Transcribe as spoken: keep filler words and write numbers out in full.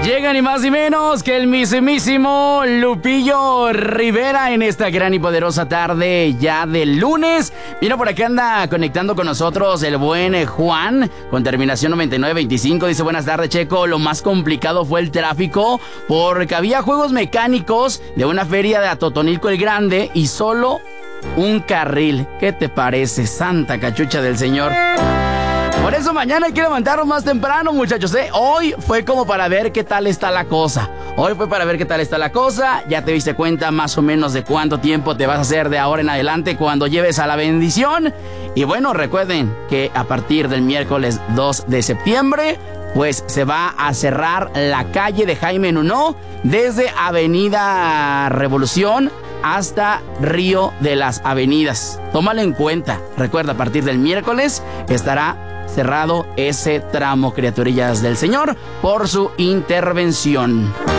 Llega ni más ni menos que el mismísimo Lupillo Rivera en esta gran y poderosa tarde ya del lunes. Mira, por acá anda conectando con nosotros el buen Juan, con terminación noventa y nueve veinticinco. Dice: buenas tardes, Checo. Lo más complicado fue el tráfico, porque había juegos mecánicos de una feria de Atotonilco el Grande y solo un carril. ¿Qué te parece, santa cachucha del Señor? Por eso mañana hay que levantarnos más temprano, muchachos, ¿eh? Hoy fue como para ver qué tal está la cosa. Hoy fue para ver qué tal está la cosa. Ya te diste cuenta más o menos de cuánto tiempo te vas a hacer de ahora en adelante cuando lleves a la bendición. Y bueno, recuerden que a partir del miércoles dos de septiembre, pues se va a cerrar la calle de Jaime Nuno desde Avenida Revolución hasta Río de las Avenidas. Tómalo en cuenta. Recuerda, a partir del miércoles estará cerrado ese tramo, criaturillas del Señor, por su intervención.